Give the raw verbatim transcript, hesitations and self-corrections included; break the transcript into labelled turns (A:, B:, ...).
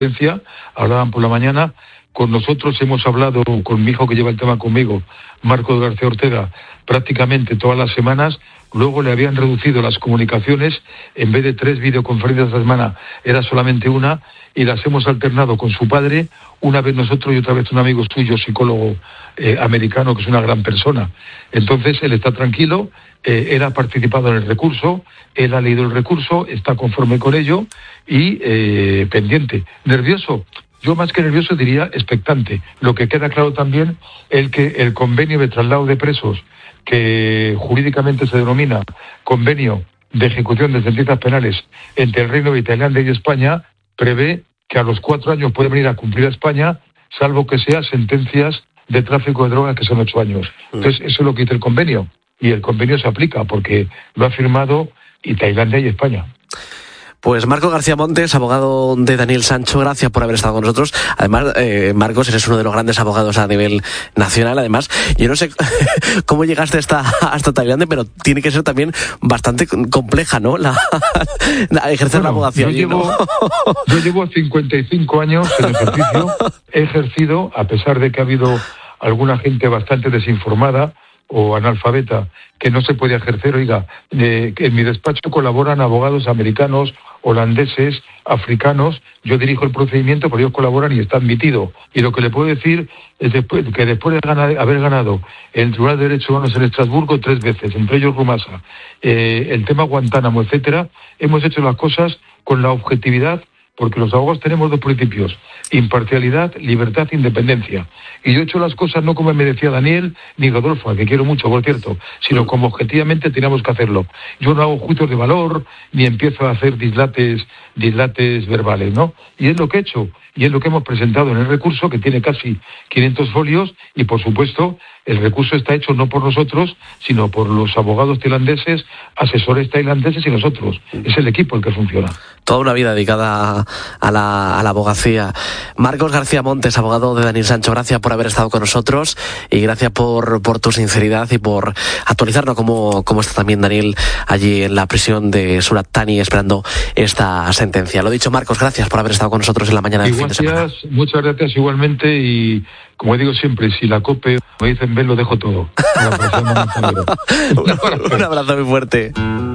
A: hablaban por la mañana. Con nosotros hemos hablado, con mi hijo que lleva el tema conmigo, Marcos García Ortega, prácticamente todas las semanas. Luego le habían reducido las comunicaciones, en vez de tres videoconferencias a la semana, era solamente una, y las hemos alternado con su padre, una vez nosotros y otra vez un amigo suyo, psicólogo eh, americano, que es una gran persona. Entonces, él está tranquilo, eh, él ha participado en el recurso, él ha leído el recurso, está conforme con ello y eh, pendiente. ¿Nervioso? Yo más que nervioso diría expectante. Lo que queda claro también es que el convenio de traslado de presos, que jurídicamente se denomina Convenio de Ejecución de Sentencias Penales entre el Reino de Tailandia y España, prevé que a los cuatro años puede venir a cumplir a España, salvo que sean sentencias de tráfico de drogas que son ocho años. Entonces, eso es lo que dice el convenio. Y el convenio se aplica porque lo ha firmado y Tailandia y España.
B: Pues Marcos García Montes, abogado de Daniel Sancho, gracias por haber estado con nosotros. Además, eh, Marcos, eres uno de los grandes abogados a nivel nacional. Además, yo no sé cómo llegaste hasta, hasta Tailandia, pero tiene que ser también bastante compleja, ¿no? La, la ejercer bueno, la abogacía.
A: Yo, allí, llevo, ¿no? yo llevo cincuenta y cinco años en ejercicio. He ejercido, a pesar de que ha habido alguna gente bastante desinformada o analfabeta que no se puede ejercer. Oiga, eh, en mi despacho colaboran abogados americanos, holandeses, africanos. Yo dirijo el procedimiento, pero ellos colaboran y está admitido. Y lo que le puedo decir es después, que después de ganar, haber ganado el Tribunal de Derechos Humanos en Estrasburgo tres veces, entre ellos Rumasa, eh, el tema Guantánamo, etcétera, hemos hecho las cosas con la objetividad, porque los abogados tenemos dos principios: imparcialidad, libertad, independencia. Y yo he hecho las cosas no como me decía Daniel ni Rodolfo, al que quiero mucho, por cierto, sino como objetivamente teníamos que hacerlo. Yo no hago juicios de valor, ni empiezo a hacer dislates, dislates verbales, ¿no? Y es lo que he hecho, y es lo que hemos presentado en el recurso, que tiene casi quinientos folios, y por supuesto, el recurso está hecho no por nosotros, sino por los abogados tailandeses, asesores tailandeses y nosotros. Es el equipo el que funciona.
B: Toda una vida dedicada a la, a la abogacía. Marcos García Montes, abogado de Daniel Sancho, gracias por haber estado con nosotros y gracias por, por tu sinceridad y por actualizarnos cómo, cómo está también Daniel allí en la prisión de Surat Thani esperando esta sentencia. Lo dicho, Marcos, gracias por haber estado con nosotros en la mañana del fin de semana.
A: Muchas gracias igualmente y, como digo siempre, si la COPE me dicen ven, lo dejo todo.
B: Un abrazo muy fuerte.